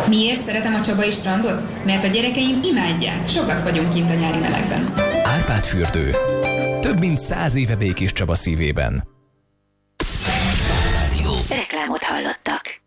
Miért szeretem a Csabai strandot? Mert a gyerekeim imádják. Sokat vagyunk kint a nyári melegben. Árpád fürdő. Több mint 100 éve Békés Csaba szívében. Reklámot hallottak.